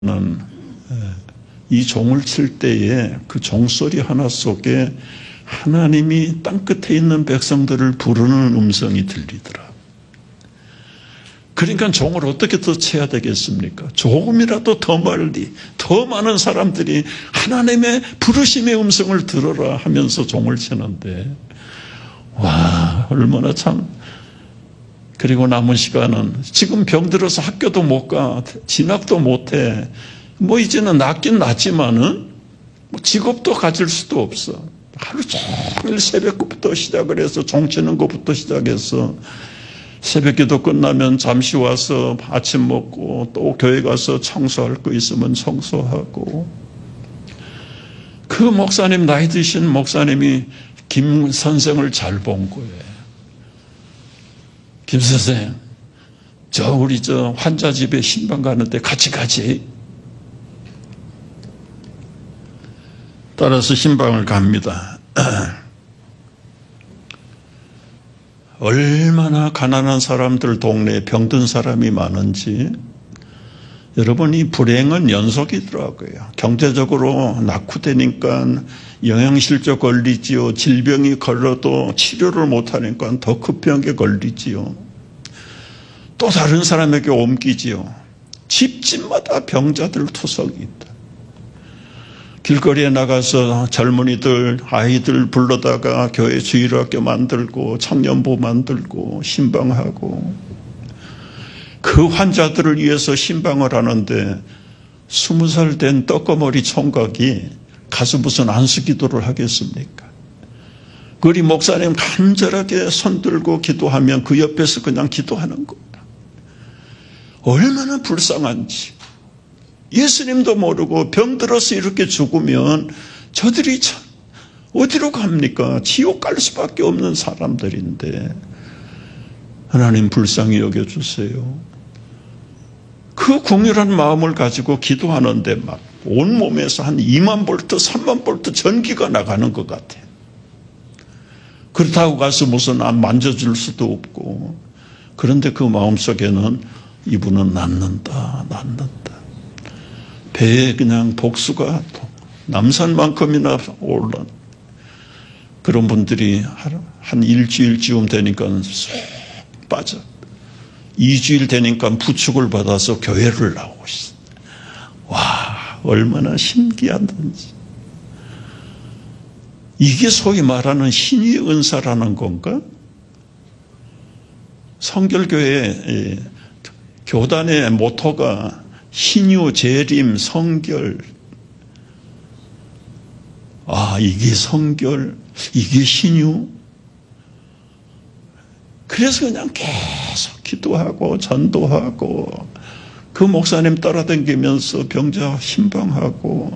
이 종을 칠 때에 그 종소리 하나 속에 하나님이 땅끝에 있는 백성들을 부르는 음성이 들리더라. 그러니까 종을 어떻게 더 쳐야 되겠습니까? 조금이라도 더 멀리, 더 많은 사람들이 하나님의 부르심의 음성을 들어라 하면서 종을 치는데, 와, 얼마나 참. 그리고 남은 시간은 지금 병들어서 학교도 못 가, 진학도 못 해. 뭐 이제는 낫긴 낫지만은 직업도 가질 수도 없어. 하루 종일 새벽부터 시작을 해서 종치는 것부터 시작해서 새벽기도 끝나면 잠시 와서 아침 먹고 또 교회 가서 청소할 거 있으면 청소하고. 그 목사님, 나이 드신 목사님이 김 선생을 잘 본 거예요. 김 선생, 우리 환자 집에 신방 가는데 같이 가지. 따라서 신방을 갑니다. 얼마나 가난한 사람들 동네에 병든 사람이 많은지. 여러분, 이 불행은 연속이더라고요. 경제적으로 낙후되니까 영양실조 걸리지요. 질병이 걸려도 치료를 못하니까 더 급병에 걸리지요. 또 다른 사람에게 옮기지요. 집집마다 병자들 투석이 있다. 길거리에 나가서 젊은이들, 아이들 불러다가 교회 주일학교 만들고 청년부 만들고 신방하고, 그 환자들을 위해서 신방을 하는데 20살 된 떡거머리 총각이 가서 무슨 안수기도를 하겠습니까? 그리 목사님 간절하게 손들고 기도하면 그 옆에서 그냥 기도하는 겁니다. 얼마나 불쌍한지. 예수님도 모르고 병들어서 이렇게 죽으면 저들이 참 어디로 갑니까? 지옥 갈 수밖에 없는 사람들인데 하나님 불쌍히 여겨주세요. 그 궁휼한 마음을 가지고 기도하는데 막 온몸에서 한 2만 볼트, 3만 볼트 전기가 나가는 것 같아요. 그렇다고 가서 무슨 만져줄 수도 없고. 그런데 그 마음속에는 이분은 낫는다. 배에 그냥 복수가 남산만큼이나 올라. 그런 분들이 한 일주일쯤 되니까 쏙 빠져. 2주일 되니까 부축을 받아서 교회를 나오고 있어. 와, 얼마나 신기하던지. 이게 소위 말하는 신의 은사라는 건가? 성결교회 교단의 모토가 신유, 재림, 성결. 이게 성결, 이게 신유. 그래서 그냥 계속 기도하고 전도하고 그 목사님 따라다니면서 병자 신방하고,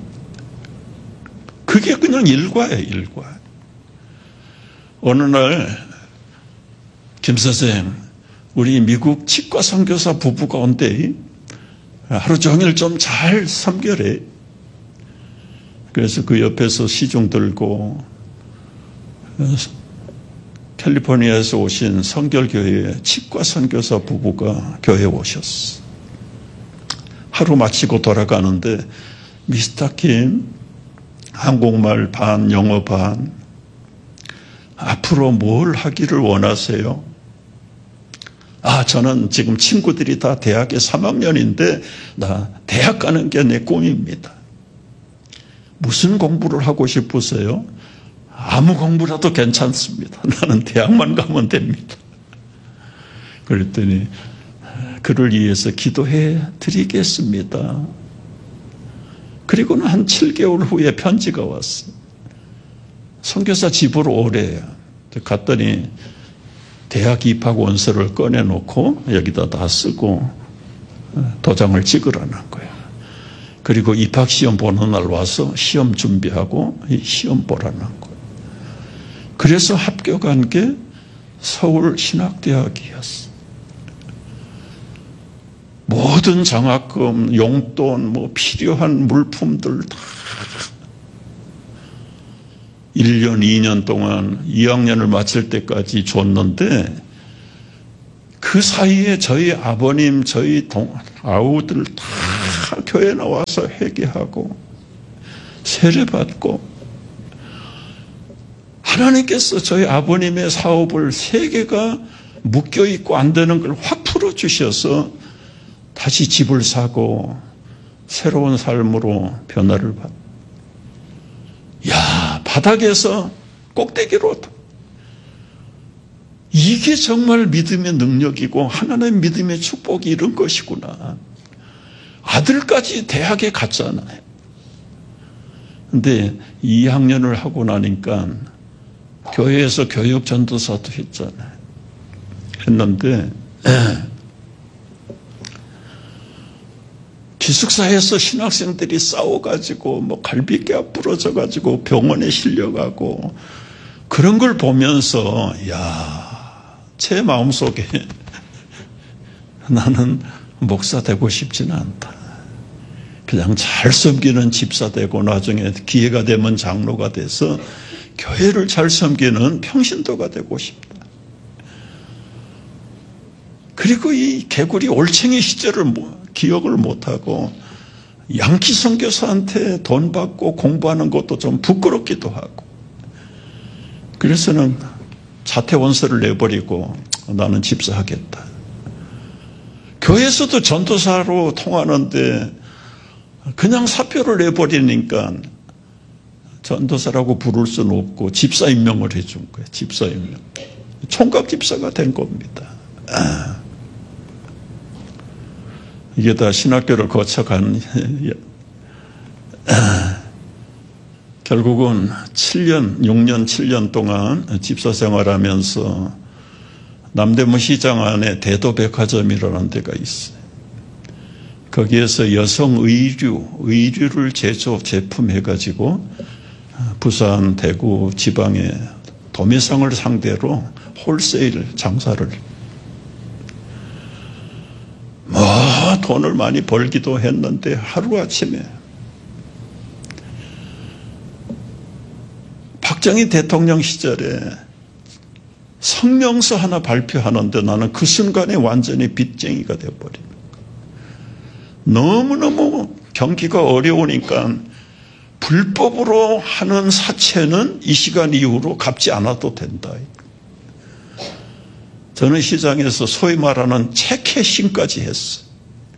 그게 그냥 일과예요, 일과. 어느 날 김 선생, 우리 미국 치과 선교사 부부가 온대. 하루 종일 좀 잘 섬겨래. 그래서 그 옆에서 시중 들고 캘리포니아에서 오신 성결교회 치과 선교사 부부가 교회에 오셨어. 하루 마치고 돌아가는데, 미스터 킴, 한국말 반, 영어 반, 앞으로 뭘 하기를 원하세요? 저는 지금 친구들이 다 대학에 3학년인데 나 대학 가는 게 내 꿈입니다. 무슨 공부를 하고 싶으세요? 아무 공부라도 괜찮습니다. 나는 대학만 가면 됩니다. 그랬더니 그를 위해서 기도해 드리겠습니다. 그리고는 한 7개월 후에 편지가 왔어. 선교사 집으로 오래요. 갔더니 대학 입학 원서를 꺼내놓고 여기다 다 쓰고 도장을 찍으라는 거야. 그리고 입학시험 보는 날 와서 시험 준비하고 시험 보라는 거야. 그래서 합격한 게 서울신학대학이었어. 모든 장학금, 용돈, 필요한 물품들 다 1년, 2년 동안 2학년을 마칠 때까지 줬는데, 그 사이에 저희 아버님, 저희 아우들 다 교회 나와서 회개하고 세례받고 하나님께서 저희 아버님의 사업을 세계가 묶여있고 안 되는 걸 확 풀어주셔서 다시 집을 사고 새로운 삶으로 변화를 받. 야, 바닥에서 꼭대기로. 이게 정말 믿음의 능력이고 하나님의 믿음의 축복이 이런 것이구나. 아들까지 대학에 갔잖아요. 근데 2학년을 하고 나니까 교회에서 교육 전도사도 했잖아요. 했는데 기숙사에서 신학생들이 싸워가지고 뭐 갈비뼈 부러져가지고 병원에 실려가고 그런 걸 보면서 야, 제 마음속에 나는 목사 되고 싶지는 않다. 그냥 잘 섬기는 집사 되고 나중에 기회가 되면 장로가 돼서 교회를 잘 섬기는 평신도가 되고 싶다. 그리고 이 개구리 올챙이 시절을 기억을 못하고 양키 선교사한테 돈 받고 공부하는 것도 좀 부끄럽기도 하고 그래서는 자퇴 원서를 내버리고 나는 집사하겠다. 교회에서도 전도사로 통하는데 그냥 사표를 내버리니까 전도사라고 부를 수는 없고 집사 임명을 해준 거예요. 집사 임명. 총각 집사가 된 겁니다. 이게 다 신학교를 거쳐간 결국은 6년, 7년 동안 집사 생활하면서 남대문 시장 안에 대도백화점이라는 데가 있어요. 거기에서 여성 의류를 제품해가지고 부산, 대구, 지방의 도매상을 상대로 홀세일 장사를 돈을 많이 벌기도 했는데 하루아침에 박정희 대통령 시절에 성명서 하나 발표하는데 나는 그 순간에 완전히 빚쟁이가 되어버린 거예요. 너무너무 경기가 어려우니까 불법으로 하는 사채는 이 시간 이후로 갚지 않아도 된다. 저는 시장에서 소위 말하는 체캐싱까지 했어요.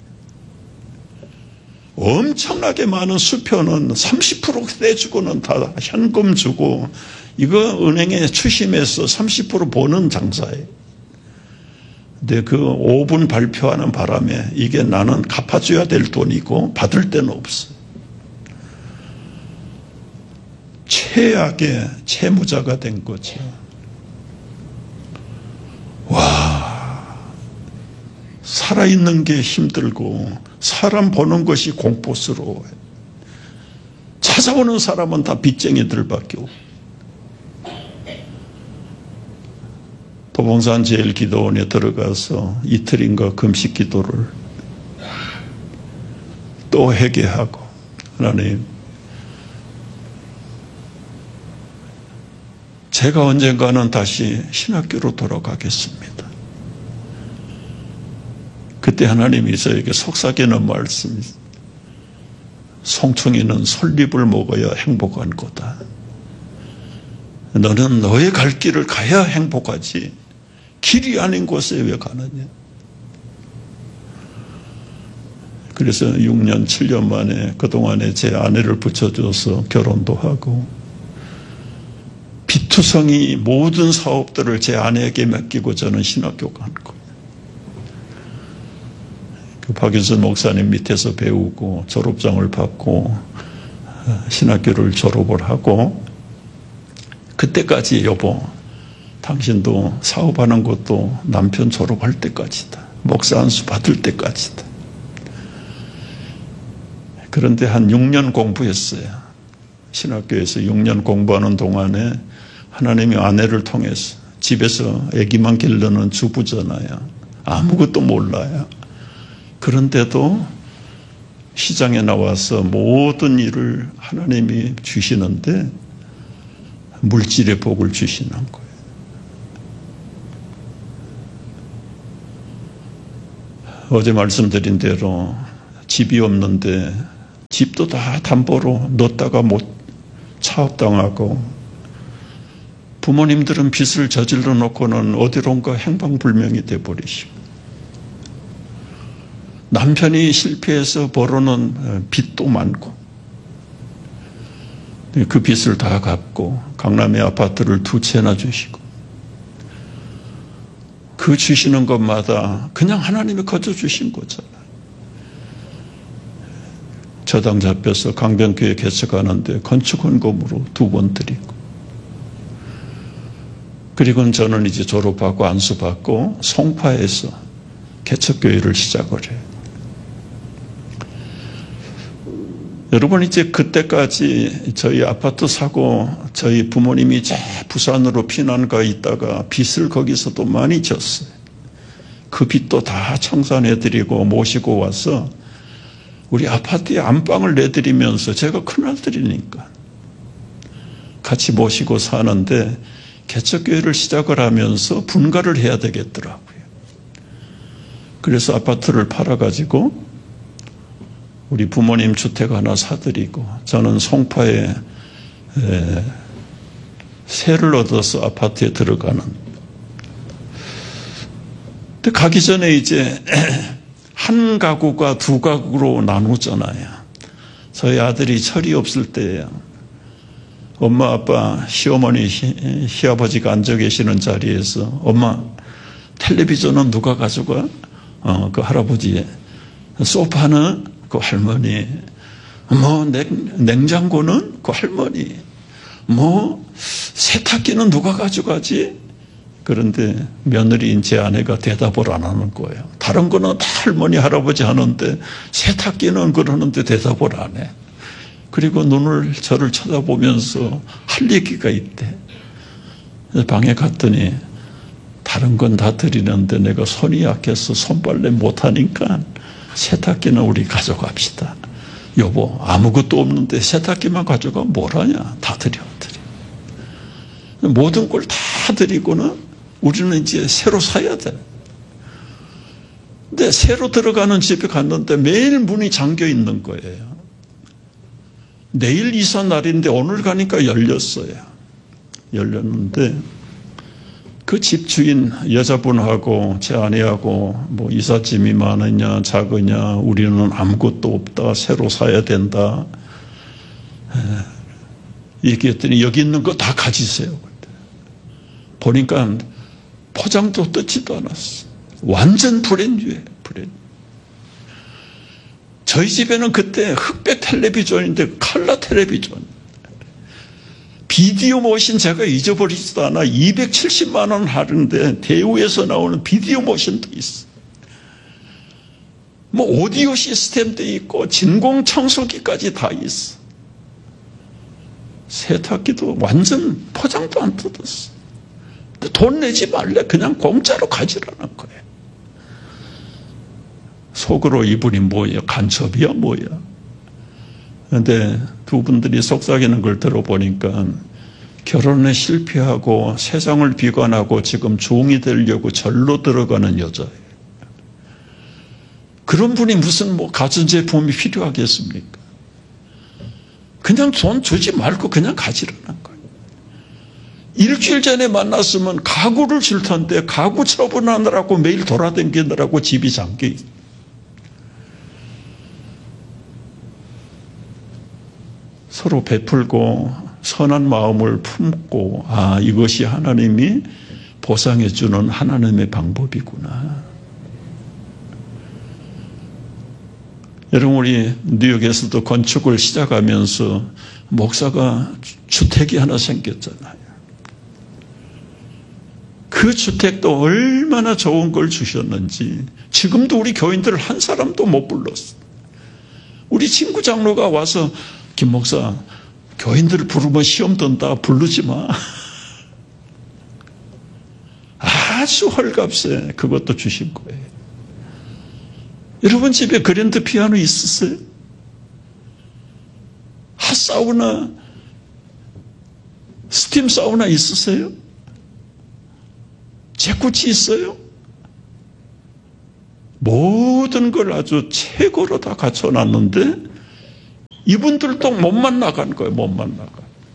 엄청나게 많은 수표는 30% 떼주고는 다 현금 주고 이거 은행에 추심해서 30% 보는 장사예요. 근데 그 5분 발표하는 바람에 이게 나는 갚아줘야 될 돈이고 받을 데는 없어. 최악의 채무자가 된 거죠. 와, 살아있는 게 힘들고 사람 보는 것이 공포스러워요. 찾아오는 사람은 다 빚쟁이들밖에 없고. 도봉산 제일기도원에 들어가서 이틀인가 금식 기도를 또 회개하고 하나님, 제가 언젠가는 다시 신학교로 돌아가겠습니다. 그때 하나님이 저에게 속삭이는 말씀이 송충이는 솔잎을 먹어야 행복한 거다. 너는 너의 갈 길을 가야 행복하지 길이 아닌 곳에 왜 가느냐. 그래서 6년 7년 만에 그동안에 제 아내를 붙여줘서 결혼도 하고 비투성이 모든 사업들을 제 아내에게 맡기고 저는 신학교 간 거예요. 그 박윤선 목사님 밑에서 배우고 졸업장을 받고 신학교를 졸업을 하고 그때까지 여보, 당신도 사업하는 것도 남편 졸업할 때까지다. 목사 안수 받을 때까지다. 그런데 한 6년 공부했어요. 신학교에서 6년 공부하는 동안에 하나님이 아내를 통해서 집에서 아기만 기르는 주부잖아요. 아무것도 몰라요. 그런데도 시장에 나와서 모든 일을 하나님이 주시는데 물질의 복을 주시는 거예요. 어제 말씀드린 대로 집이 없는데 집도 다 담보로 넣었다가 못 차업당하고, 부모님들은 빚을 저질러 놓고는 어디론가 행방불명이 돼버리시고, 남편이 실패해서 벌어놓은 빚도 많고, 그 빚을 다 갚고 강남에 아파트를 2채나 주시고, 그 주시는 것마다 그냥 하나님이 거둬주신 거잖아요. 저당 잡혀서 강변교회 개척하는데 건축헌금으로 2번 드리고, 그리고 저는 이제 졸업하고 안수받고 송파에서 개척교회를 시작을 해요. 여러분, 이제 그때까지 저희 아파트 사고 저희 부모님이 이제 부산으로 피난가 있다가 빚을 거기서도 많이 졌어요. 그 빚도 다 청산해드리고 모시고 와서 우리 아파트에 안방을 내드리면서, 제가 큰아들이니까 같이 모시고 사는데, 개척교회를 시작을 하면서 분가를 해야 되겠더라고요. 그래서 아파트를 팔아가지고 우리 부모님 주택 하나 사드리고, 저는 송파에 세를 얻어서 아파트에 들어가는. 근데 가기 전에 이제 한 가구가 2가구로 나누잖아요. 저희 아들이 철이 없을 때예요. 엄마, 아빠, 시어머니, 시아버지가 앉아 계시는 자리에서, 엄마, 텔레비전은 누가 가져가? 그 할아버지. 소파는 그 할머니. 뭐 냉장고는 그 할머니. 뭐 세탁기는 누가 가져가지? 그런데 며느리인 제 아내가 대답을 안 하는 거예요. 다른 거는 다 할머니, 할아버지 하는데 세탁기는 그러는데 대답을 안 해. 그리고 저를 쳐다보면서 할 얘기가 있대. 방에 갔더니 다른 건 다 드리는데 내가 손이 약해서 손빨래 못하니까 세탁기는 우리 가져갑시다. 여보, 아무것도 없는데 세탁기만 가져가면 뭘 하냐. 다 드려. 모든 걸 다 드리고는 우리는 이제 새로 사야 돼. 근데 새로 들어가는 집에 갔는데 매일 문이 잠겨 있는 거예요. 내일 이사 날인데 오늘 가니까 열렸어요. 열렸는데 그 집주인 여자분하고 제 아내하고 뭐 이삿짐이 많으냐 작으냐, 우리는 아무것도 없다, 새로 사야 된다 얘기했더니 여기 있는 거 다 가지세요. 보니까 포장도 뜯지도 않았어. 완전 브랜뉴예요. 브랜뉴. 저희 집에는 그때 흑백 텔레비전인데 컬러 텔레비전. 비디오 머신 제가 잊어버리지도 않아. 270만 원 하는데 대우에서 나오는 비디오 머신도 있어. 뭐 오디오 시스템도 있고 진공 청소기까지 다 있어. 세탁기도 완전 포장도 안 뜯었어. 돈 내지 말래. 그냥 공짜로 가지라는 거예요. 속으로 이분이 뭐예요? 간첩이야 뭐야? 그런데 두 분들이 속삭이는 걸 들어보니까 결혼에 실패하고 세상을 비관하고 지금 종이 되려고 절로 들어가는 여자예요. 그런 분이 무슨 뭐 가전제품이 필요하겠습니까? 그냥 돈 주지 말고 그냥 가지라는 거예요. 일주일 전에 만났으면 가구를 줄 텐데 가구 처분하느라고 매일 돌아다니느라고 집이 잠겨 있어요. 서로 베풀고 선한 마음을 품고, 아, 이것이 하나님이 보상해 주는 하나님의 방법이구나. 여러분, 우리 뉴욕에서도 건축을 시작하면서 목사가 주택이 하나 생겼잖아요. 그 주택도 얼마나 좋은 걸 주셨는지 지금도 우리 교인들을 한 사람도 못 불렀어. 우리 친구 장로가 와서 김 목사, 교인들을 부르면 시험 든다. 부르지 마. 아주 헐값에 그것도 주신 거예요. 여러분 집에 그랜드 피아노 있으세요? 핫사우나, 스팀 사우나 있으세요? 제쿠치 있어요? 모든 걸 아주 최고로 다 갖춰놨는데 이분들도 몸만 나간 거예요. 몸만 나가.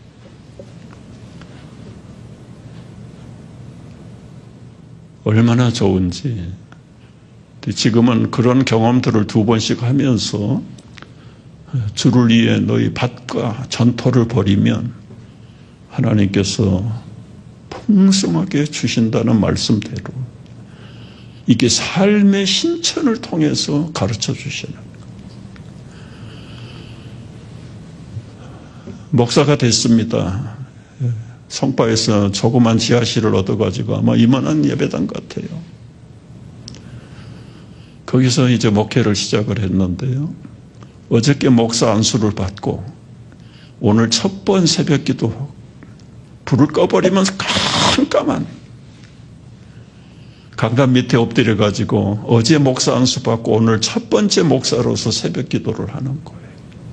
얼마나 좋은지. 지금은 그런 경험들을 2번씩 하면서 주를 위해 너희 밭과 전토를 벌이면 하나님께서 풍성하게 주신다는 말씀대로 이게 삶의 신천을 통해서 가르쳐 주시는 거예요. 목사가 됐습니다. 성파에서 조그만 지하실을 얻어가지고 아마 이만한 예배당 같아요. 거기서 이제 목회를 시작을 했는데요. 어저께 목사 안수를 받고 오늘 첫 번 새벽 기도 불을 꺼버리면 깜깜한 강단 밑에 엎드려가지고 어제 목사 안수 받고 오늘 첫 번째 목사로서 새벽 기도를 하는 거예요.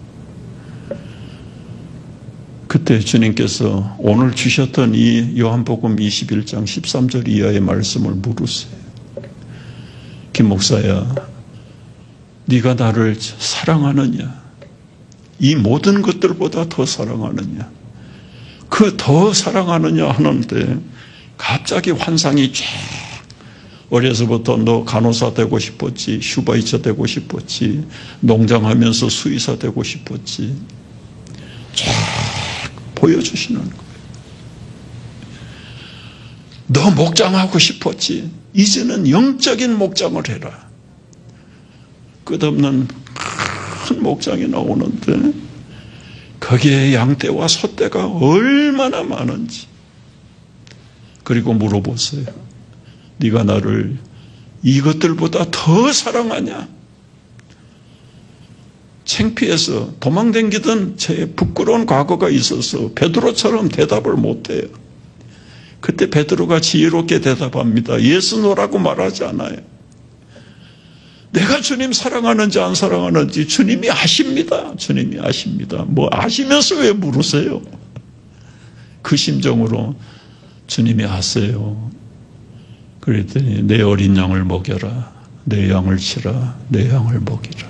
그때 주님께서 오늘 주셨던 이 요한복음 21장 13절 이하의 말씀을 물으세요. 김 목사야, 네가 나를 사랑하느냐? 이 모든 것들보다 더 사랑하느냐? 그 더 사랑하느냐 하는데 갑자기 환상이 쫙 어려서부터 너 간호사 되고 싶었지, 슈바이처 되고 싶었지, 농장하면서 수의사 되고 싶었지, 쫙 보여주시는 거예요. 너 목장하고 싶었지, 이제는 영적인 목장을 해라. 끝없는 큰 목장이 나오는데 거기에 양떼와 소떼가 얼마나 많은지. 그리고 물어보세요. 네가 나를 이것들보다 더 사랑하냐? 창피해서 도망다니던 제 부끄러운 과거가 있어서 베드로처럼 대답을 못해요. 그때 베드로가 지혜롭게 대답합니다. 예수노라고 말하지 않아요. 내가 주님 사랑하는지 안 사랑하는지 주님이 아십니다. 주님이 아십니다. 뭐 아시면서 왜 물으세요? 그 심정으로 주님이 아세요. 그랬더니 내 어린 양을 먹여라. 내 양을 치라. 내 양을 먹이라.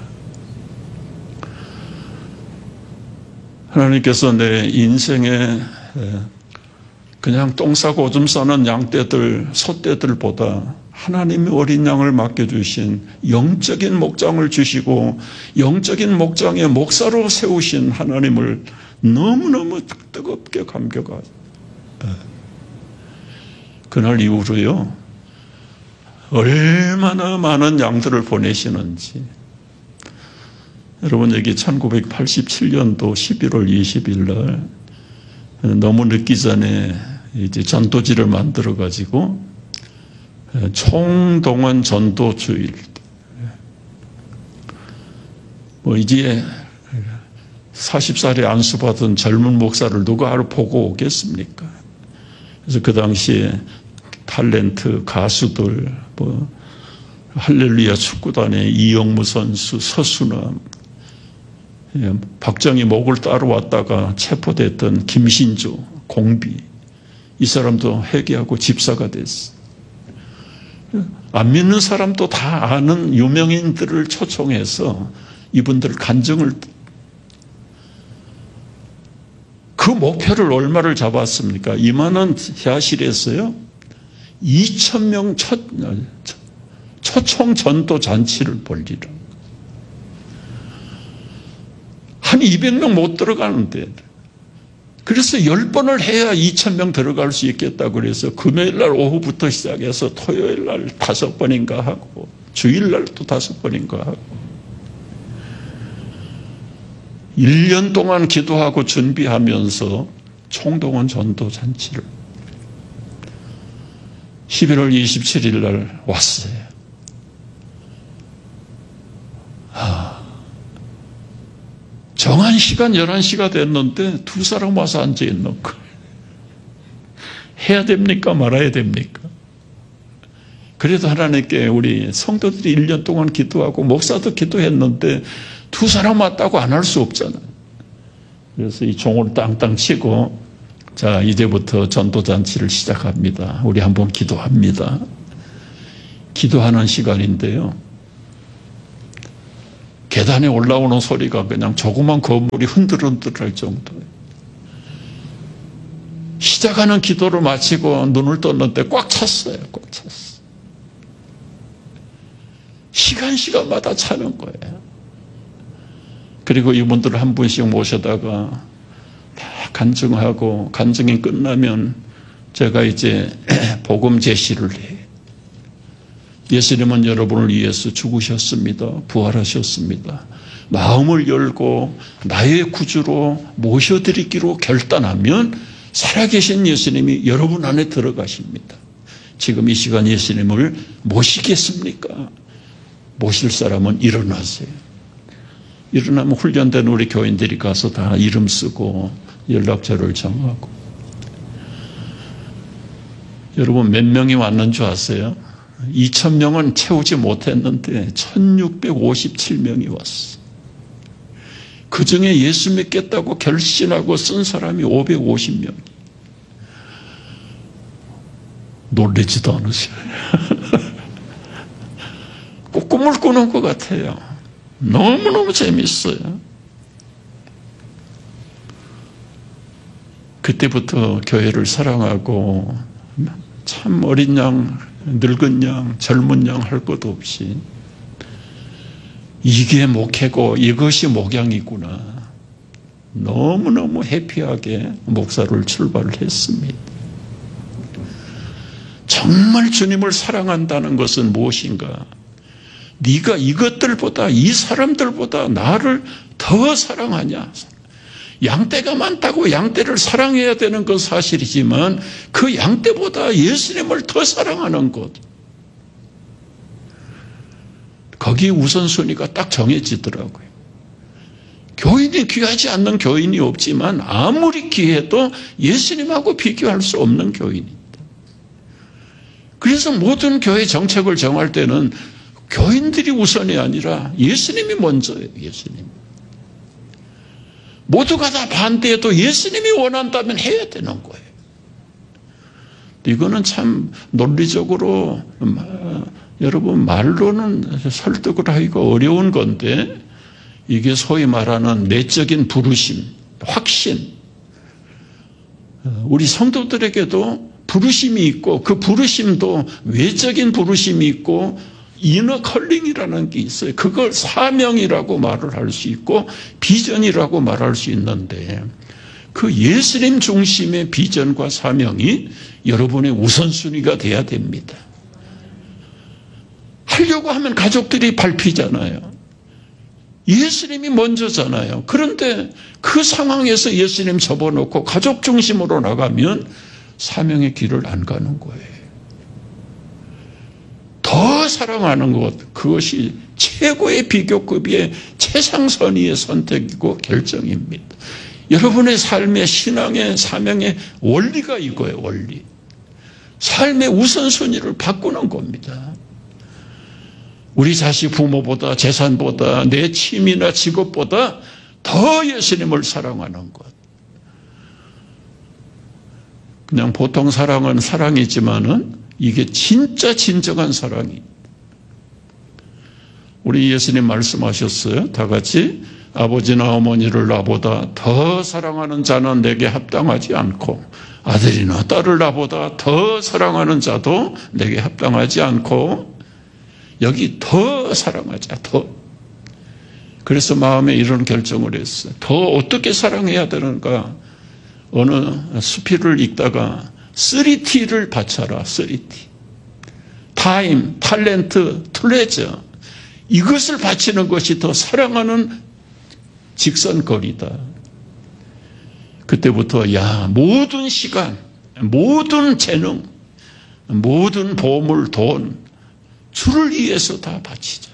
하나님께서 내 인생에 그냥 똥 싸고 오줌 싸는 양떼들, 소떼들보다 하나님의 어린 양을 맡겨주신 영적인 목장을 주시고 영적인 목장의 목사로 세우신 하나님을 너무너무 뜨겁게 감격하죠. 그날 이후로요, 얼마나 많은 양들을 보내시는지. 여러분, 여기 1987년도 11월 20일 날 너무 늦기 전에 이제 전도지를 만들어 가지고 총동원 전도 주일. 뭐 이제 40살에 안수받은 젊은 목사를 누가 하루 보고 오겠습니까? 그래서 그 당시에 탤런트 가수들, 뭐 할렐루야 축구단의 이영무 선수, 서수남, 박정희 목을 따라왔다가 체포됐던 김신조, 공비, 이 사람도 회개하고 집사가 됐어. 안 믿는 사람도 다 아는 유명인들을 초청해서 이분들 간증을, 그 목표를 얼마를 잡았습니까? 이만한 야실에서요 2,000명 초청 전도 잔치를 벌리라. 한 200명 못 들어가는데, 그래서 10번을 해야 2,000명 들어갈 수 있겠다. 그래서 금요일날 오후부터 시작해서 토요일날 5번인가 하고 주일날 또 5번인가 하고 1년 동안 기도하고 준비하면서 총동원 전도 잔치를 11월 27일 날 왔어요. 정한 시간 11시가 됐는데 두 사람 와서 앉아있는 거예요. 해야 됩니까? 말아야 됩니까? 그래도 하나님께 우리 성도들이 1년 동안 기도하고 목사도 기도했는데 두 사람 왔다고 안 할 수 없잖아요. 그래서 이 종을 땅땅 치고, 자, 이제부터 전도잔치를 시작합니다. 우리 한번 기도합니다. 기도하는 시간인데요. 계단에 올라오는 소리가 그냥 조그만 건물이 흔들흔들할 정도예요. 시작하는 기도를 마치고 눈을 떴는데 꽉 찼어요. 꽉 찼어요. 시간마다 차는 거예요. 그리고 이분들을 한 분씩 모셔다가 다 간증하고, 간증이 끝나면 제가 이제 복음 제시를 해요. 예수님은 여러분을 위해서 죽으셨습니다. 부활하셨습니다. 마음을 열고 나의 구주로 모셔드리기로 결단하면 살아계신 예수님이 여러분 안에 들어가십니다. 지금 이 시간 예수님을 모시겠습니까? 모실 사람은 일어나세요. 일어나면 훈련된 우리 교인들이 가서 다 이름 쓰고 연락처를 정하고. 여러분 몇 명이 왔는 줄 아세요? 2,000명은 채우지 못했는데 1,657명이 왔어. 그 중에 예수 믿겠다고 결심하고 쓴 사람이 550명. 놀라지도 않으세요? 꼭 꿈을 꾸는 것 같아요. 너무너무 재밌어요. 그때부터 교회를 사랑하고 참 어린 양, 늙은 양, 젊은 양 할 것 없이 이게 목회고 이것이 목양이구나. 너무너무 해피하게 목사를 출발을 했습니다. 정말 주님을 사랑한다는 것은 무엇인가? 네가 이것들보다, 이 사람들보다 나를 더 사랑하냐? 양떼가 많다고 양떼를 사랑해야 되는 건 사실이지만 그 양떼보다 예수님을 더 사랑하는 것. 거기 우선순위가 딱 정해지더라고요. 교인이 귀하지 않는 교인이 없지만 아무리 귀해도 예수님하고 비교할 수 없는 교인입니다. 그래서 모든 교회 정책을 정할 때는 교인들이 우선이 아니라 예수님이 먼저예요. 예수님. 모두가 다 반대해도 예수님이 원한다면 해야 되는 거예요. 이거는 참 논리적으로 여러분 말로는 설득을 하기가 어려운 건데 이게 소위 말하는 내적인 부르심, 확신. 우리 성도들에게도 부르심이 있고 그 부르심도 외적인 부르심이 있고 이너 컬링이라는 게 있어요. 그걸 사명이라고 말을 할 수 있고 비전이라고 말할 수 있는데 그 예수님 중심의 비전과 사명이 여러분의 우선순위가 돼야 됩니다. 하려고 하면 가족들이 밟히잖아요. 예수님이 먼저잖아요. 그런데 그 상황에서 예수님 접어놓고 가족 중심으로 나가면 사명의 길을 안 가는 거예요. 더 사랑하는 것, 그것이 최고의 비교급의 최상선의의 선택이고 결정입니다. 여러분의 삶의 신앙의 사명의 원리가 이거예요. 원리. 삶의 우선순위를 바꾸는 겁니다. 우리 자식 부모보다 재산보다 내 취미나 직업보다 더 예수님을 사랑하는 것. 그냥 보통 사랑은 사랑이지만은 이게 진짜 진정한 사랑이. 우리 예수님 말씀하셨어요. 다 같이 아버지나 어머니를 나보다 더 사랑하는 자는 내게 합당하지 않고 아들이나 딸을 나보다 더 사랑하는 자도 내게 합당하지 않고 여기 더 사랑하자. 더. 그래서 마음에 이런 결정을 했어요. 더 어떻게 사랑해야 되는가. 어느 수필을 읽다가 3T를 바쳐라. 3T. 타임, 탤런트, 플레저. 이것을 바치는 것이 더 사랑하는 직선거리다. 그때부터 모든 시간, 모든 재능, 모든 보물, 돈, 주를 위해서 다 바치자.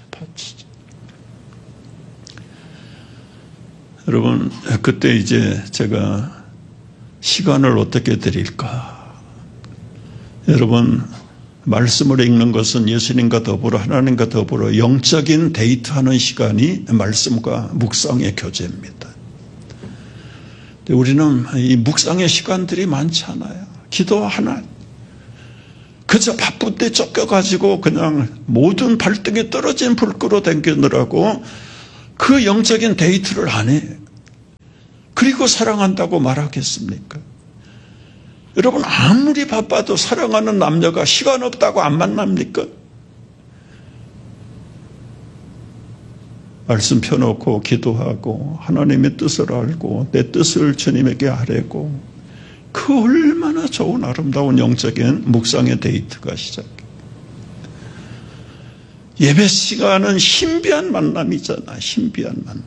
여러분, 그때 이제 제가 시간을 어떻게 드릴까? 여러분, 말씀을 읽는 것은 예수님과 더불어 하나님과 더불어 영적인 데이트하는 시간이 말씀과 묵상의 교제입니다. 우리는 이 묵상의 시간들이 많지 않아요. 기도 하나. 그저 바쁠 때 쫓겨가지고 그냥 모든 발등에 떨어진 불 끌어당기느라고 그 영적인 데이트를 안 해. 그리고 사랑한다고 말하겠습니까? 여러분, 아무리 바빠도 사랑하는 남녀가 시간 없다고 안 만납니까? 말씀 펴놓고 기도하고 하나님의 뜻을 알고 내 뜻을 주님에게 아뢰고, 그 얼마나 좋은 아름다운 영적인 묵상의 데이트가 시작해. 예배 시간은 신비한 만남이잖아. 신비한 만남.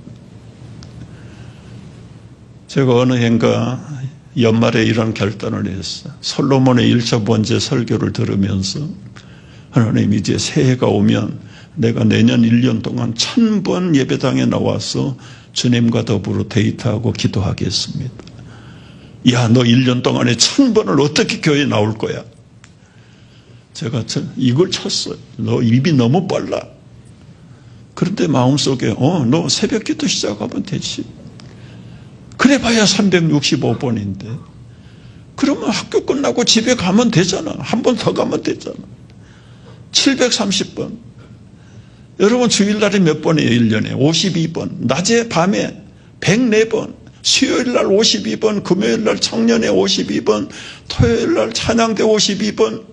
제가 어느 해인가 연말에 이런 결단을 했어요. 솔로몬의 1차 번째 설교를 들으면서 하나님, 이제 새해가 오면 내가 내년 1년 동안 1000번 예배당에 나와서 주님과 더불어 데이트하고 기도하겠습니다. 야, 너 1년 동안에 1000번을 어떻게 교회에 나올 거야? 제가 이걸 쳤어요. 너 입이 너무 빨라. 그런데 마음속에 너 새벽 기도 시작하면 되지. 그래봐야 365번인데. 그러면 학교 끝나고 집에 가면 되잖아. 한 번 더 가면 되잖아. 730번. 여러분, 주일날에 몇 번이에요? 1년에 52번. 낮에 밤에 104번. 수요일날 52번. 금요일날 청년회 52번. 토요일날 찬양대 52번.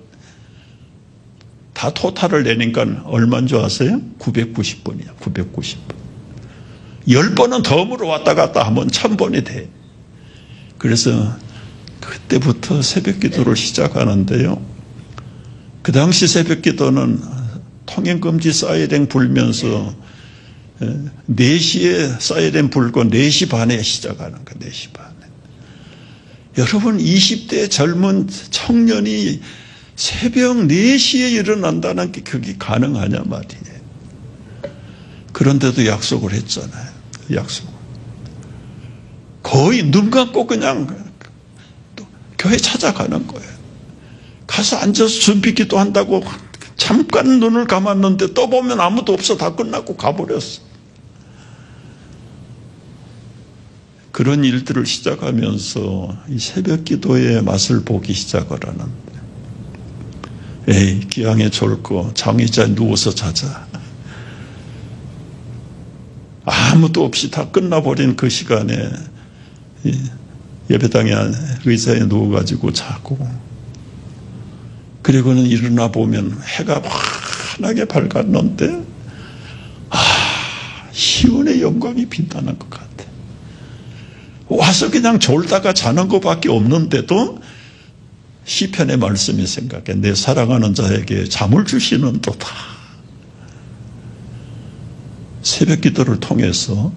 다 토탈을 내니까 얼마인 줄 아세요? 990번이야. 990번. 10번은 덤으로 왔다 갔다 하면 1000번이 돼. 그래서 그때부터 새벽 기도를 시작하는데요. 그 당시 새벽 기도는 통행금지 사이렌 불면서 4시에 사이렌 불고 4시 반에 시작하는 거예요. 4시 반에. 여러분, 20대 젊은 청년이 새벽 4시에 일어난다는 게 그게 가능하냐 말이에요. 그런데도 약속을 했잖아요. 약속. 거의 눈 감고 그냥 교회 찾아가는 거예요. 가서 앉아서 준비 기도한다고 잠깐 눈을 감았는데 또 보면 아무도 없어. 다 끝나고 가버렸어. 그런 일들을 시작하면서 이 새벽 기도의 맛을 보기 시작을 하는데, 에이, 기왕에 좋을 거 장의자에 누워서 자자. 아무도 없이 다 끝나버린 그 시간에 예배당에 의자에 누워가지고 자고, 그리고는 일어나 보면 해가 환하게 밝았는데, 시온의 영광이 빛나는 것 같아. 와서 그냥 졸다가 자는 것밖에 없는데도 시편의 말씀이 생각해. 내 사랑하는 자에게 잠을 주시는 도다. 새벽 기도를 통해서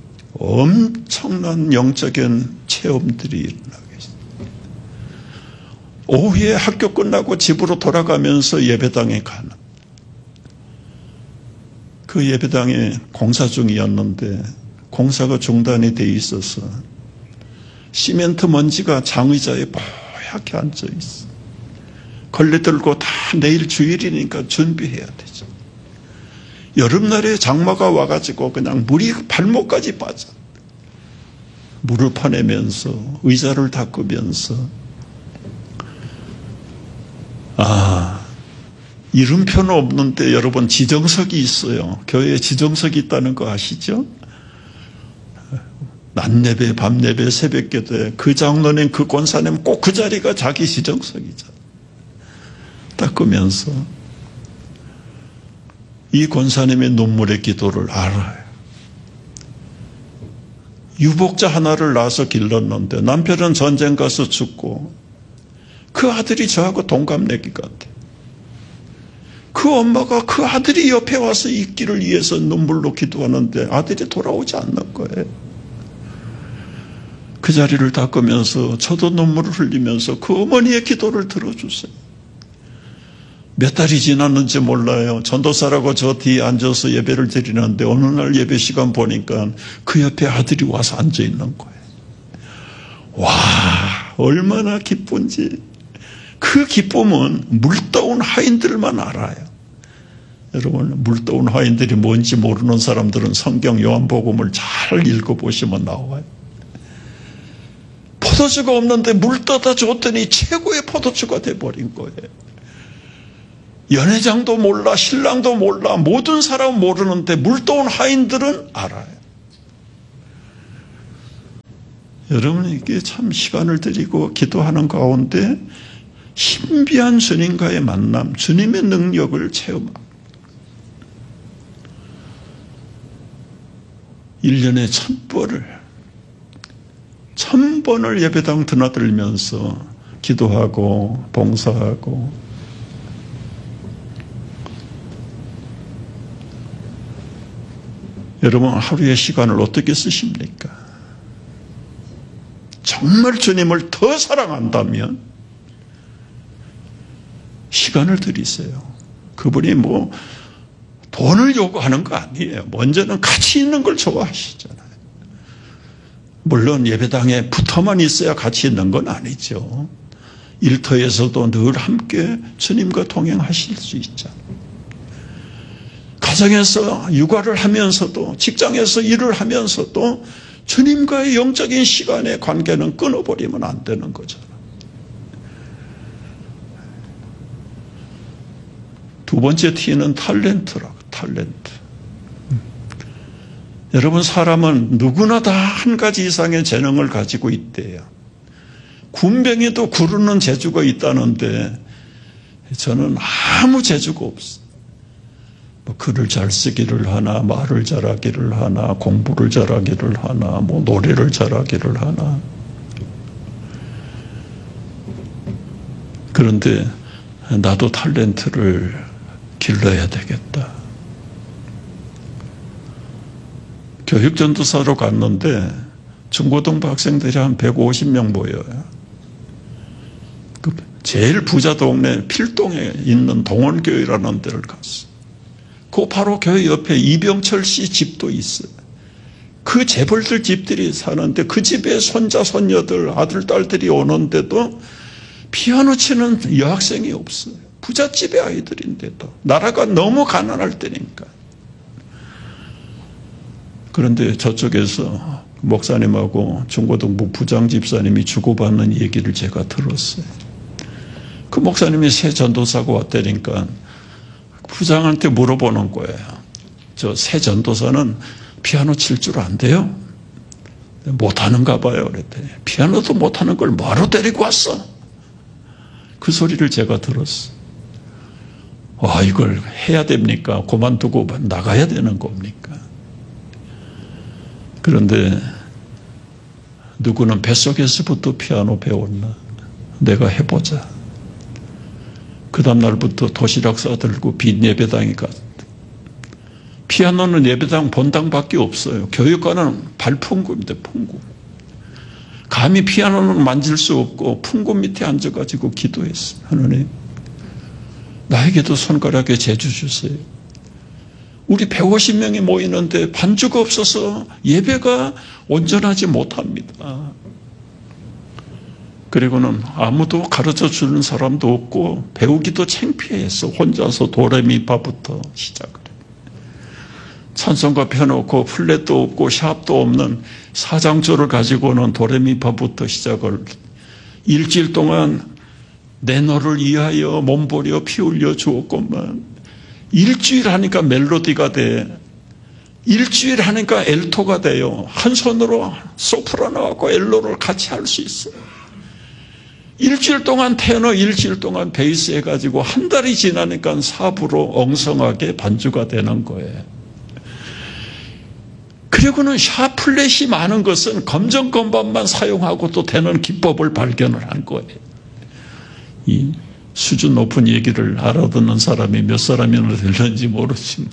엄청난 영적인 체험들이 일어나게 있습니다. 오후에 학교 끝나고 집으로 돌아가면서 예배당에 가는, 그 예배당에 공사 중이었는데 공사가 중단이 돼 있어서 시멘트 먼지가 장의자에 뽀얗게 앉아 있어. 걸레 들고 다 내일 주일이니까 준비해야 되죠. 여름날에 장마가 와가지고 그냥 물이 발목까지 빠져. 물을 퍼내면서 의자를 닦으면서, 이름표는 없는데 여러분, 지정석이 있어요. 교회에 지정석이 있다는 거 아시죠? 낮예배, 밤예배, 새벽기도에 그 장로님, 그 권사님 꼭 그 자리가 자기 지정석이잖아요. 닦으면서 이 권사님의 눈물의 기도를 알아요. 유복자 하나를 낳아서 길렀는데 남편은 전쟁 가서 죽고 그 아들이 저하고 동갑내기 같아. 그 엄마가 그 아들이 옆에 와서 있기를 위해서 눈물로 기도하는데 아들이 돌아오지 않는 거예요. 그 자리를 닦으면서 저도 눈물을 흘리면서 그 어머니의 기도를 들어주세요. 몇 달이 지났는지 몰라요. 전도사라고 저 뒤에 앉아서 예배를 드리는데 어느 날 예배 시간 보니까 그 옆에 아들이 와서 앉아 있는 거예요. 와, 얼마나 기쁜지. 그 기쁨은 물떠온 하인들만 알아요. 여러분, 물떠온 하인들이 뭔지 모르는 사람들은 성경 요한복음을 잘 읽어보시면 나와요. 포도주가 없는데 물 떠다 줬더니 최고의 포도주가 돼버린 거예요. 연회장도 몰라, 신랑도 몰라, 모든 사람은 모르는데 물도온 하인들은 알아요. 여러분, 이게 참 시간을 들이고 기도하는 가운데 신비한 주님과의 만남, 주님의 능력을 체험하고 1년에 1000번을 예배당 드나들면서 기도하고 봉사하고 여러분 하루의 시간을 어떻게 쓰십니까? 정말 주님을 더 사랑한다면 시간을 들이세요. 그분이 뭐 돈을 요구하는 거 아니에요. 먼저는 가치 있는 걸 좋아하시잖아요. 물론 예배당에 붙어만 있어야 가치 있는 건 아니죠. 일터에서도 늘 함께 주님과 동행하실 수 있잖아요. 가정에서 육아를 하면서도 직장에서 일을 하면서도 주님과의 영적인 시간의 관계는 끊어버리면 안 되는 거잖아요. 두 번째 T는 탤런트라고. 탤런트. 여러분 사람은 누구나 다 한 가지 이상의 재능을 가지고 있대요. 군뱅이도 구르는 재주가 있다는데 저는 아무 재주가 없어요. 뭐 글을 잘 쓰기를 하나, 말을 잘하기를 하나, 공부를 잘하기를 하나, 뭐 노래를 잘하기를 하나. 그런데 나도 탤런트를 길러야 되겠다. 교육전도사로 갔는데 중고등부 학생들이 한 150명 모여요. 그 제일 부자 동네 필동에 있는 동원교회라는 데를 갔어요. 그 바로 교회 옆에 이병철 씨 집도 있어요. 그 재벌들 집들이 사는데 그 집에 손자 손녀들 아들 딸들이 오는데도 피아노 치는 여학생이 없어요. 부잣집의 아이들인데도 나라가 너무 가난할 때니까. 그런데 저쪽에서 목사님하고 중고등부 부장 집사님이 주고받는 얘기를 제가 들었어요. 그 목사님이 새 전도사가 왔다니까 부장한테 물어보는 거예요. 저 새 전도사는 피아노 칠 줄 안 돼요? 못하는가 봐요. 그랬더니 피아노도 못하는 걸 뭐하러 데리고 왔어? 그 소리를 제가 들었어요. 와, 이걸 해야 됩니까? 그만두고 나가야 되는 겁니까? 그런데 누구는 뱃속에서부터 피아노 배웠나? 내가 해보자. 그 다음날부터 도시락 싸들고 빈 예배당에 갔다. 피아노는 예배당 본당밖에 없어요. 교육과는 발풍구입니다. 풍구. 감히 피아노는 만질 수 없고 풍구 밑에 앉아가지고 기도했어요. 하나님, 나에게도 손가락에 재주 주세요. 우리 150명이 모이는데 반주가 없어서 예배가 온전하지 못합니다. 그리고는 아무도 가르쳐 주는 사람도 없고 배우기도 창피해서 혼자서 도레미파부터 시작을 해요. 찬송가 펴놓고 플랫도 없고 샵도 없는 사장조를 가지고는 도레미파부터 시작을 일주일 동안 내 너를 위하여 몸부려 피 흘려 주었건만 일주일 하니까 멜로디가 돼. 일주일 하니까 엘토가 돼요. 한 손으로 소프라노하고 엘로를 같이 할 수 있어요. 일주일 동안 테너, 일주일 동안 베이스 해가지고 한 달이 지나니까 사부로 엉성하게 반주가 되는 거예요. 그리고는 샤 플랫이 많은 것은 검정 건반만 사용하고도 되는 기법을 발견을 한 거예요. 이 수준 높은 얘기를 알아듣는 사람이 몇 사람이나 되는지 모르지만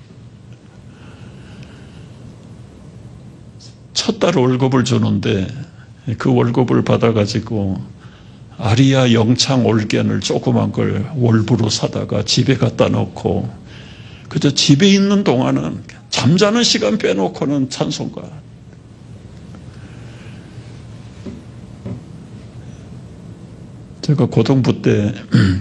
첫 달 월급을 주는데 그 월급을 받아가지고 아리아 영창 올겐을 조그만 걸 월부로 사다가 집에 갖다 놓고 그저 집에 있는 동안은 잠자는 시간 빼놓고는 찬송가. 제가 고등부 때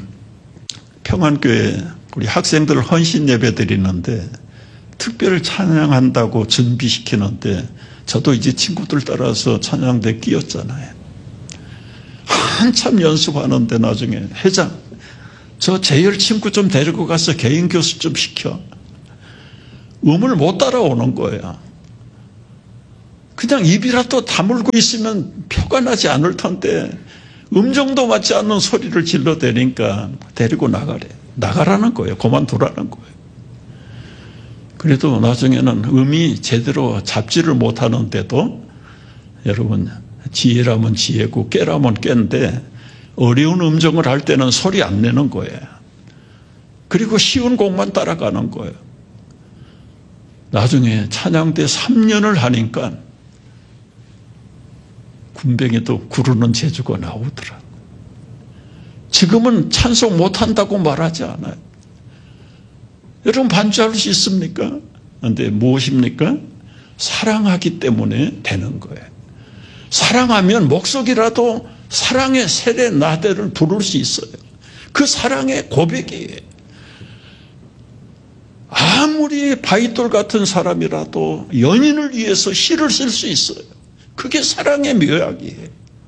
평안교회 우리 학생들 헌신 예배 드리는데 특별 찬양한다고 준비시키는데 저도 이제 친구들 따라서 찬양대 끼었잖아요. 한참 연습하는데 나중에 회장 저 재열 친구 좀 데리고 가서 개인 교수 좀 시켜. 음을 못 따라오는 거야. 그냥 입이라도 다물고 있으면 표가 나지 않을 텐데 음정도 맞지 않는 소리를 질러대니까 데리고 나가래. 나가라는 거예요. 그만두라는 거예요. 그래도 나중에는 음이 제대로 잡지를 못하는데도 여러분 지혜라면 지혜고 깨라면 깬데 어려운 음정을 할 때는 소리 안 내는 거예요. 그리고 쉬운 곡만 따라가는 거예요. 나중에 찬양대 3년을 하니까 군뱅이도 구르는 재주가 나오더라. 지금은 찬송 못한다고 말하지 않아요. 여러분 반주할 수 있습니까? 그런데 무엇입니까? 사랑하기 때문에 되는 거예요. 사랑하면 목소리라도 사랑의 세레나데를 부를 수 있어요. 그 사랑의 고백이에요. 아무리 바위돌 같은 사람이라도 연인을 위해서 시를 쓸 수 있어요. 그게 사랑의 묘약이에요.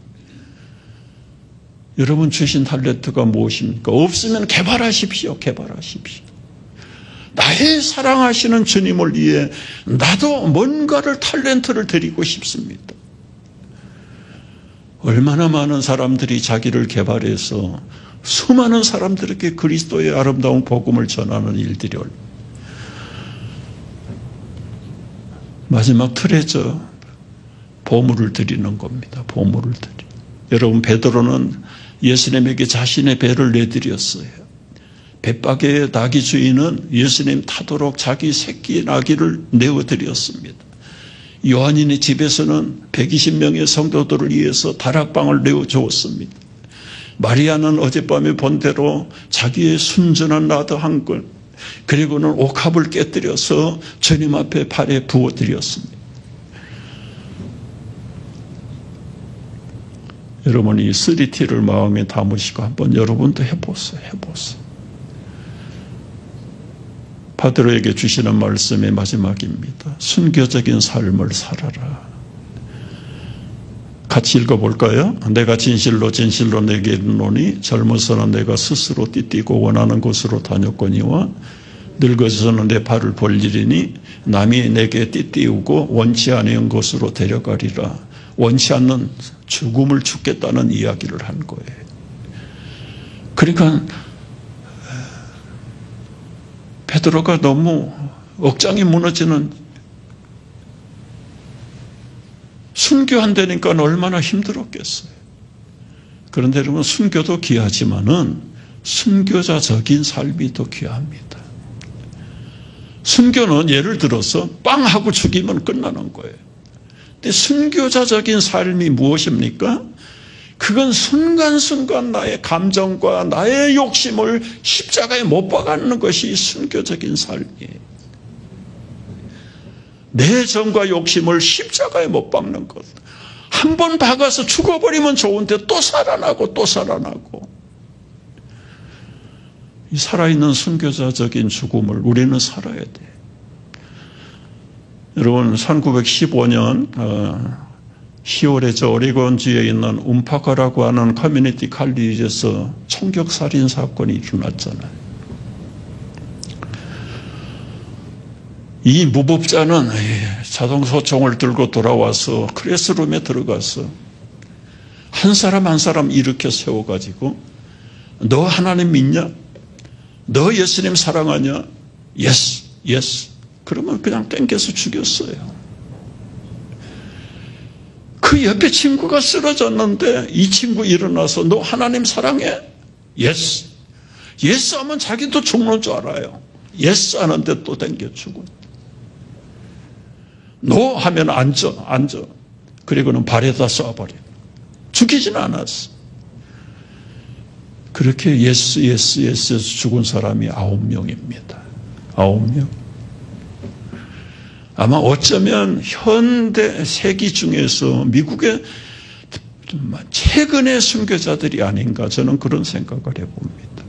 여러분 주신 탤런트가 무엇입니까? 없으면 개발하십시오. 개발하십시오. 나의 사랑하시는 주님을 위해 나도 뭔가를 탤런트를 드리고 싶습니다. 얼마나 많은 사람들이 자기를 개발해서 수많은 사람들에게 그리스도의 아름다운 복음을 전하는 일들이 마지막 트레저 보물을 드리는 겁니다. 보물을 드리. 여러분 베드로는 예수님에게 자신의 배를 내드렸어요. 벳박의 나귀 주인은 예수님 타도록 자기 새끼 나귀를 내어드렸습니다. 요한인의 집에서는 120명의 성도들을 위해서 다락방을 내어주었습니다. 마리아는 어젯밤에 본 대로 자기의 순전한 나드 한 걸, 그리고는 옥합을 깨뜨려서 주님 앞에 발에 부어드렸습니다. 여러분이 이 3T를 마음에 담으시고 한번 여러분도 해보세요. 바드로에게 주시는 말씀의 마지막입니다. 순교적인 삶을 살아라. 같이 읽어볼까요? 내가 진실로 내게 이르노니 젊어서는 내가 스스로 띠띠고 원하는 곳으로 다녔거니와 늙어서는 내 발을 벌리리니 남이 내게 띠띠우고 원치 않은 곳으로 데려가리라. 원치 않는 죽음을 죽겠다는 이야기를 한 거예요. 그러니까 베드로가 너무 억장이 무너지는, 순교한다니까 얼마나 힘들었겠어요. 그런데 여러분 순교도 귀하지만은 순교자적인 삶이 더 귀합니다. 순교는 예를 들어서 빵 하고 죽이면 끝나는 거예요. 근데 순교자적인 삶이 무엇입니까? 그건 순간순간 나의 감정과 나의 욕심을 십자가에 못 박아놓는 것이 순교적인 삶이에요. 내 정과 욕심을 십자가에 못 박는 것. 한 번 박아서 죽어버리면 좋은데 또 살아나고 또 살아나고. 이 살아있는 순교자적인 죽음을 우리는 살아야 돼. 여러분 1915년 10월에 저 오레곤주에 있는 움파카라고 하는 커뮤니티 칼리지에서 총격살인 사건이 일어났잖아요. 이 무법자는 자동소총을 들고 돌아와서 클래스룸에 들어가서 한 사람 한 사람 일으켜 세워가지고 너 하나님 믿냐? 너 예수님 사랑하냐? 예스, 예스. 그러면 그냥 땡겨서 죽였어요. 그 옆에 친구가 쓰러졌는데 이 친구 일어나서 너 하나님 사랑해? 예스. 예스 하면 자기도 죽는 줄 알아요. 예스 하는데 또 땡겨 죽어. 노 하면 앉아. 그리고는 발에다 쏴버려. 죽이지는 않았어. 그렇게 예스에서 죽은 사람이 9명입니다. 9명. 아마 어쩌면 현대 세기 중에서 미국의 최근의 순교자들이 아닌가, 저는 그런 생각을 해봅니다.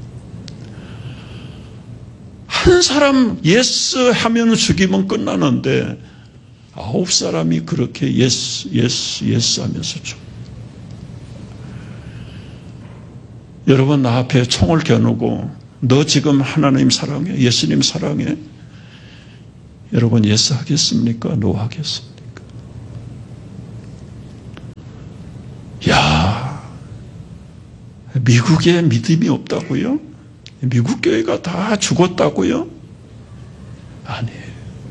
한 사람 예스 하면 죽이면 끝나는데 9사람이 그렇게 예스 하면서 죽어. 여러분 나 앞에 총을 겨누고 너 지금 하나님 사랑해, 예수님 사랑해. 여러분 예스 하겠습니까? 노 하겠습니까? 야, 미국에 믿음이 없다고요? 미국 교회가 다 죽었다고요? 아니에요.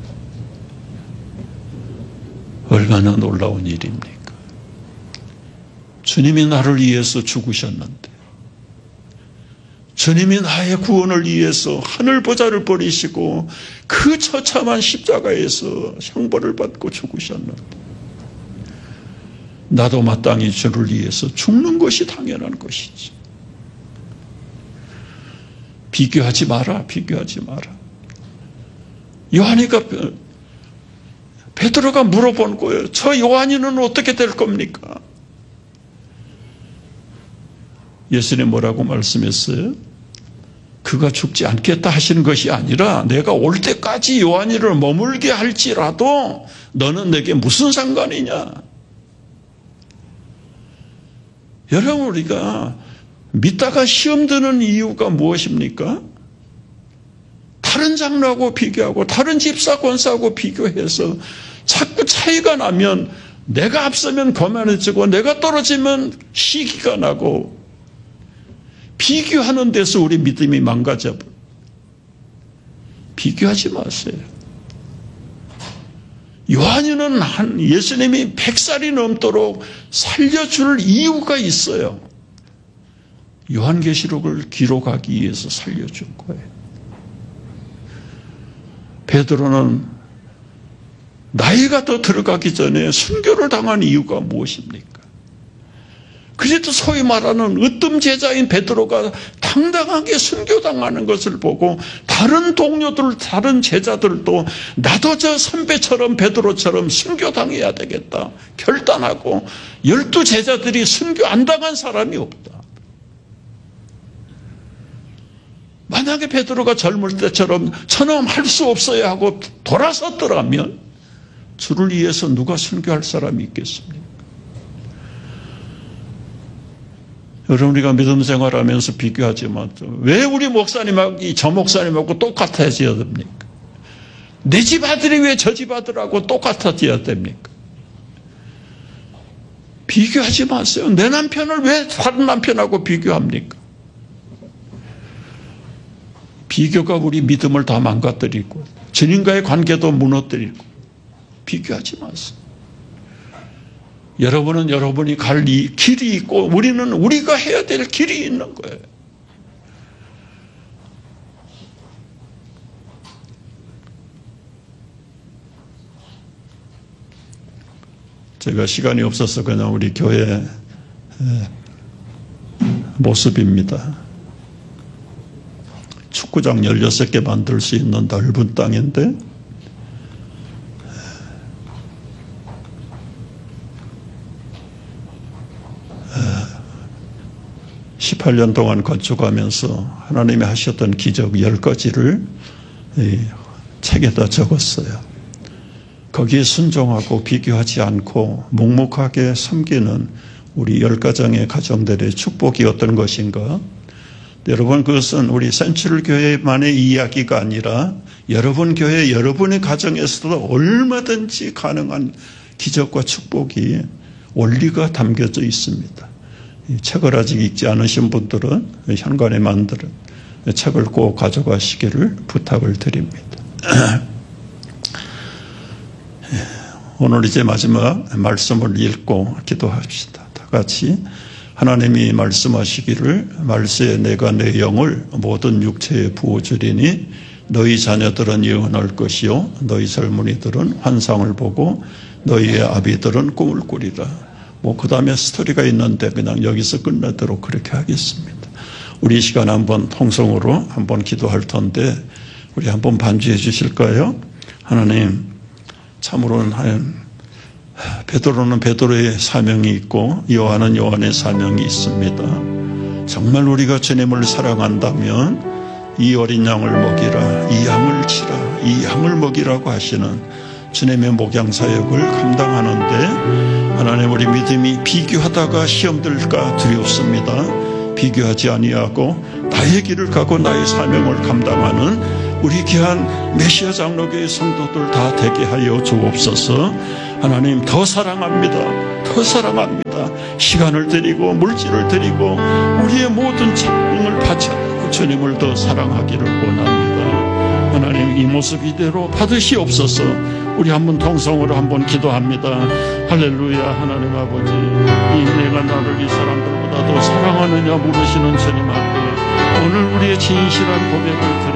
얼마나 놀라운 일입니까? 주님이 나를 위해서 죽으셨는데, 주님이 나의 구원을 위해서 하늘 보좌를 버리시고 그 처참한 십자가에서 형벌을 받고 죽으셨는데, 나도 마땅히 주를 위해서 죽는 것이 당연한 것이지. 비교하지 마라, 비교하지 마라. 요한이가, 베드로가 물어본 거예요. 저 요한이는 어떻게 될 겁니까? 예수님 뭐라고 말씀했어요? 그가 죽지 않겠다 하시는 것이 아니라 내가 올 때까지 요한이를 머물게 할지라도 너는 내게 무슨 상관이냐? 여러분, 우리가 믿다가 시험 드는 이유가 무엇입니까? 다른 장로하고 비교하고 다른 집사 권사하고 비교해서 자꾸 차이가 나면 내가 앞서면 거만해지고 내가 떨어지면 시기가 나고 비교하는 데서 우리 믿음이 망가져. 비교하지 마세요. 요한이는 예수님이 100살이 넘도록 살려줄 이유가 있어요. 요한계시록을 기록하기 위해서 살려준 거예요. 베드로는 나이가 더 들어가기 전에 순교를 당한 이유가 무엇입니까? 그래도 소위 말하는 으뜸 제자인 베드로가 당당하게 순교당하는 것을 보고 다른 동료들, 다른 제자들도 나도 저 선배처럼 베드로처럼 순교당해야 되겠다 결단하고 12제자들이 순교 안 당한 사람이 없다. 만약에 베드로가 젊을 때처럼 저놈 할 수 없어야 하고 돌아섰더라면 주를 위해서 누가 순교할 사람이 있겠습니까? 여러분, 우리가 믿음 생활하면서 비교하지만 왜 우리 목사님하고 저 목사님하고 똑같아져야 됩니까? 내 집 아들이 왜 저 집 아들하고 똑같아져야 됩니까? 비교하지 마세요. 내 남편을 왜 다른 남편하고 비교합니까? 비교가 우리 믿음을 다 망가뜨리고 주님과의 관계도 무너뜨리고. 비교하지 마세요. 여러분은 여러분이 갈 길이 있고 우리는 우리가 해야 될 길이 있는 거예요. 제가 시간이 없어서 그냥 우리 교회 모습입니다. 축구장 16개 만들 수 있는 넓은 땅인데 18년 동안 건축하면서 하나님이 하셨던 기적 10가지를 책에다 적었어요. 거기에 순종하고 비교하지 않고 묵묵하게 섬기는 우리 10가정의 가정들의 축복이 어떤 것인가? 여러분, 그것은 우리 센츄럴 교회만의 이야기가 아니라 여러분 교회, 여러분의 가정에서도 얼마든지 가능한 기적과 축복이 원리가 담겨져 있습니다. 이 책을 아직 읽지 않으신 분들은 현관에 만드는 책을 꼭 가져가시기를 부탁을 드립니다. 오늘 이제 마지막 말씀을 읽고 기도합시다. 다 같이 하나님이 말씀하시기를 말세에 내가 내 영을 모든 육체에 부어주리니 너희 자녀들은 예언할 것이요 너희 젊은이들은 환상을 보고 너희의 아비들은 꿈을 꾸리라. 그 다음에 스토리가 있는데 그냥 여기서 끝나도록 그렇게 하겠습니다. 우리 시간 한번 통성으로 한번 기도할 텐데 우리 한번 반주해 주실까요? 하나님, 참으로는 베드로는 베드로의 사명이 있고 요한은 요한의 사명이 있습니다. 정말 우리가 주님을 사랑한다면 이 어린 양을 먹이라, 이 양을 치라, 이 양을 먹이라고 하시는 주님의 목양 사역을 감당하는데 하나님, 우리 믿음이 비교하다가 시험들까 두렵습니다. 비교하지 아니하고 나의 길을 가고 나의 사명을 감당하는 우리 귀한 메시아 장로교회 성도들 다 되게 하여 주옵소서. 하나님, 더 사랑합니다. 더 사랑합니다. 시간을 드리고 물질을 드리고 우리의 모든 생명을 바쳐 주님을 더 사랑하기를 원합니다. 하나님, 이 모습 이대로 받으시옵소서. 우리 한번 통성으로 한번 기도합니다. 할렐루야. 하나님 아버지, 이 내가 나를 이 사람들보다 더 사랑하느냐 물으시는 주님 앞에 오늘 우리의 진실한 고백을